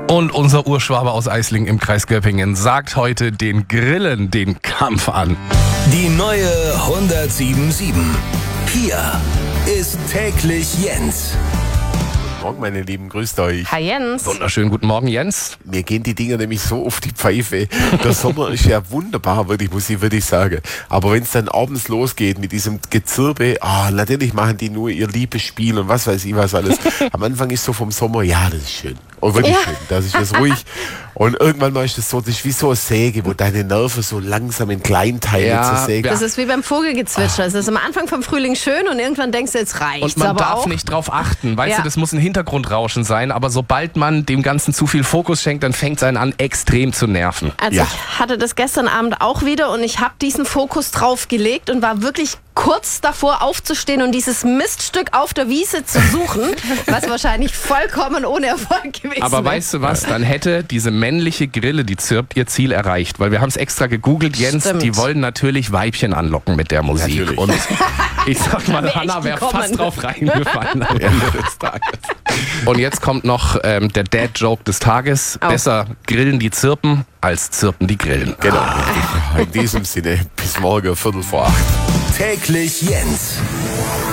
Und unser Urschwabe aus Eislingen im Kreis Göppingen sagt heute den Grillen den Kampf an. Die neue 107.7. Hier ist täglich Jens. Morgen, meine Lieben, grüßt euch. Hi Jens. Wunderschönen guten Morgen, Jens. Mir gehen die Dinger nämlich so auf die Pfeife. Der Sommer ist ja wunderbar, muss ich sagen. Aber wenn es dann abends losgeht mit diesem Gezirpe, natürlich machen die nur ihr Liebesspiel und was weiß ich was alles. Am Anfang ist so vom Sommer, ja, das ist schön. Oh, wirklich schön. Das ist das ruhig. Und irgendwann mal ist das ist wie so eine Säge, wo deine Nerven so langsam in Kleinteile zersägen. Das ist wie beim Vogelgezwitscher. Es ist am Anfang vom Frühling schön und irgendwann denkst du, jetzt reicht's. Und man aber darf auch nicht drauf achten. Weißt du, das muss ein Hintergrundrauschen sein. Aber sobald man dem Ganzen zu viel Fokus schenkt, dann fängt es einen an, extrem zu nerven. Also ich hatte das gestern Abend auch wieder und ich habe diesen Fokus drauf gelegt und war wirklich kurz davor aufzustehen und dieses Miststück auf der Wiese zu suchen, was wahrscheinlich vollkommen ohne Erfolg gewesen wäre. Aber weißt du was, dann hätte diese männliche Grille, die zirpt, ihr Ziel erreicht. Weil wir haben es extra gegoogelt, Jens, Stimmt. die wollen natürlich Weibchen anlocken mit der Musik. Natürlich. Und ich sag mal, wär Hannah echt wäre gekommen. fast drauf reingefallen am Ende des Tages. Und jetzt kommt noch der Dad-Joke des Tages. Oh. Besser grillen die Zirpen, als zirpen die Grillen. Genau. In diesem Sinne, bis morgen 7:45. Täglich Jens.